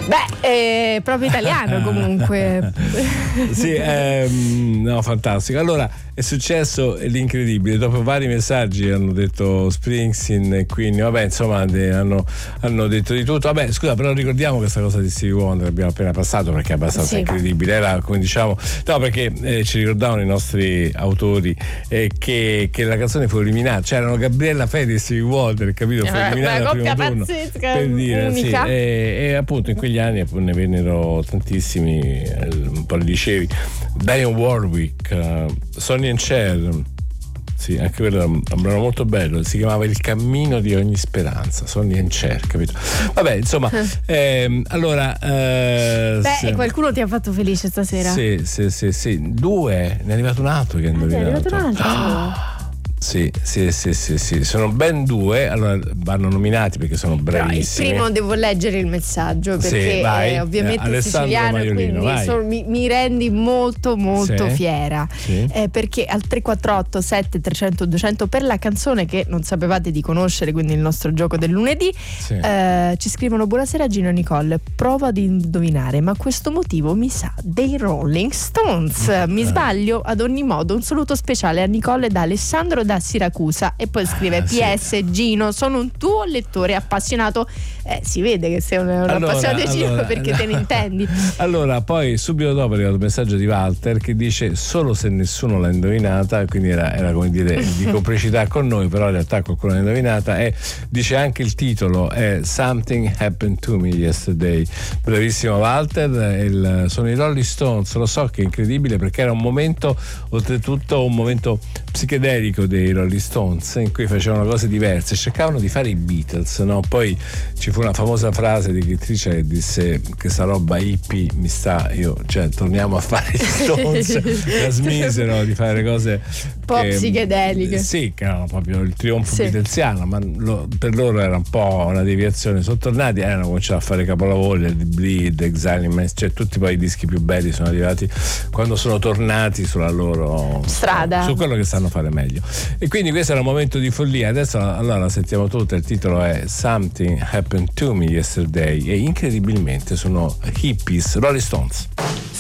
Beh, proprio italiano comunque. Sì, no, fantastico. Allora è successo l'incredibile, dopo vari messaggi hanno detto Springsteen e Queen, vabbè, insomma hanno detto di tutto. Vabbè, scusa, però ricordiamo questa cosa di Stevie Wonder, abbiamo appena passato, perché è abbastanza incredibile. Era, come diciamo, no, perché ci ricordavano i nostri autori che la canzone fu eliminata, cioè erano Gabriella Fedi e Stevie Wonder, capito? Fu eliminata al primo turno, per dire, sì, e appunto in quegli anni ne vennero tantissimi, un po' li dicevi, Dionne Warwick, Sonny and Cher, sì, anche quello era un brano molto bello, si chiamava Il cammino di ogni speranza, Sonny and Cher, capito? Vabbè, insomma, allora beh, qualcuno ti ha fatto felice stasera? Sì, due, ne è arrivato un altro che ha indovinato. È arrivato un altro. Sì, sono ben due, allora vanno nominati perché sono bravissimi. Primo devo leggere il messaggio, perché ovviamente siciliano, quindi mi rendi molto fiera, perché al 348 7300 200 per la canzone che non sapevate di conoscere, quindi il nostro gioco del lunedì, ci scrivono: buonasera Gino e Nicole, provo ad indovinare, ma questo motivo mi sa dei Rolling Stones. Mi sbaglio? Ad ogni modo, un saluto speciale a Nicole da Alessandro da Siracusa. E poi scrive: PS Gino, sono un tuo lettore appassionato. Si vede che sei un appassionato di Gino, perché te ne intendi. Allora, poi subito dopo è arrivato un messaggio di Walter che dice: solo se nessuno l'ha indovinata, quindi era come dire di complicità con noi, però in realtà qualcuno l'ha indovinata, e dice anche il titolo è Something Happened to Me Yesterday. Bravissimo Walter. Sono i Rolling Stones, lo so che è incredibile, perché era un momento, oltretutto un momento psichedelico dei Rolling Stones, in cui facevano cose diverse, cercavano di fare i Beatles, no? Poi ci fu una famosa frase di Chitrice che disse: questa roba hippie mi sta, torniamo a fare gli Stones. La smisero di fare cose un po' psichedeliche, sì, che erano proprio il trionfo beatlesiano, ma per loro era un po' una deviazione. Sono tornati, hanno cominciato a fare capolavori, The Bleed, Exile, cioè tutti poi i dischi più belli sono arrivati quando sono tornati sulla loro strada, su quello che sanno fare meglio. E quindi questo era un momento di follia. Adesso allora la sentiamo tutta, il titolo è Something Happened to Me Yesterday, e incredibilmente sono hippies, Rolling Stones.